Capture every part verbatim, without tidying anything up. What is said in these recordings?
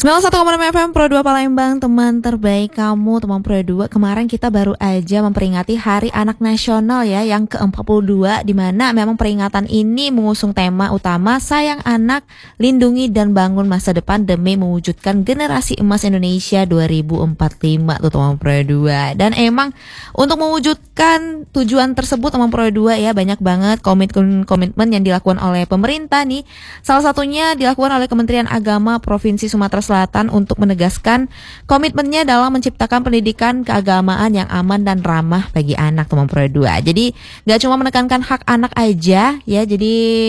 sembilan puluh satu koma enam F M Pro dua Palembang, teman terbaik kamu, teman Pro dua. Kemarin kita baru aja memperingati Hari Anak Nasional ya, yang ke empat puluh dua, di mana memang peringatan ini mengusung tema utama Sayang Anak, Lindungi dan Bangun Masa Depan demi mewujudkan generasi emas Indonesia dua ribu empat puluh lima tuh teman Pro dua. Dan emang untuk mewujudkan tujuan tersebut teman Pro dua ya, banyak banget komitmen-komitmen yang dilakukan oleh pemerintah nih. Salah satunya dilakukan oleh Kementerian Agama Provinsi Sumatera Selatan untuk menegaskan komitmennya dalam menciptakan pendidikan keagamaan yang aman dan ramah bagi anak teman Pro dua. Jadi gak cuma menekankan hak anak aja ya, jadi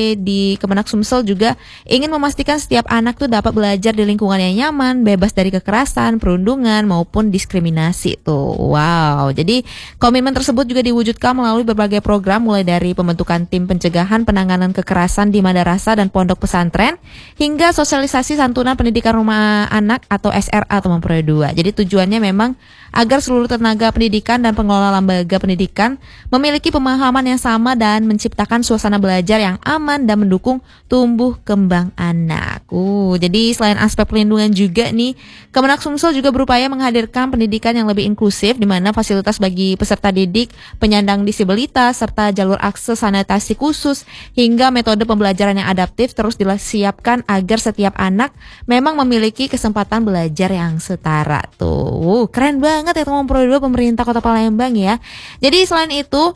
di Kemenak Sumsel juga ingin memastikan setiap anak tuh dapat belajar di lingkungan yang nyaman, bebas dari kekerasan, perundungan maupun diskriminasi tuh. Wow, jadi komitmen tersebut juga diwujudkan melalui berbagai program, mulai dari pembentukan tim pencegahan penanganan kekerasan di madrasah dan pondok pesantren hingga sosialisasi santunan pendidikan rumah anak atau S R A teman Pro dua. Jadi tujuannya memang agar seluruh tenaga pendidikan dan pengelola lembaga pendidikan memiliki pemahaman yang sama dan menciptakan suasana belajar yang aman dan mendukung tumbuh kembang anak. Uh, jadi selain aspek pelindungan juga nih, Kemenak Sumsel juga berupaya menghadirkan pendidikan yang lebih inklusif, di mana fasilitas bagi peserta didik, penyandang disabilitas, serta jalur akses sanitasi khusus hingga metode pembelajaran yang adaptif terus disiapkan agar setiap anak memang memiliki kesempatan belajar yang setara tuh. Uh, keren banget ya teman Pro dua pemerintah Kota Palembang ya. Jadi selain itu,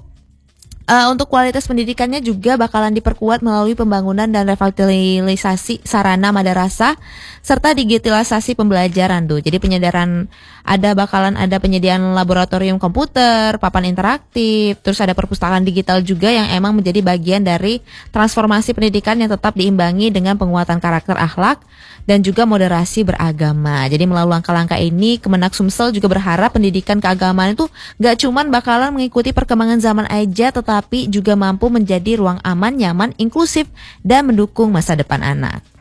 Uh, untuk kualitas pendidikannya juga bakalan diperkuat melalui pembangunan dan revitalisasi sarana madrasah serta digitalisasi pembelajaran tuh. Jadi penyediaan ada bakalan ada penyediaan laboratorium komputer, papan interaktif, terus ada perpustakaan digital juga yang emang menjadi bagian dari transformasi pendidikan yang tetap diimbangi dengan penguatan karakter akhlak dan juga moderasi beragama. Jadi melalui langkah-langkah ini, Kemenak Sumsel juga berharap pendidikan keagamaan itu gak cuman bakalan mengikuti perkembangan zaman aja, tetapi juga mampu menjadi ruang aman, nyaman, inklusif, dan mendukung masa depan anak.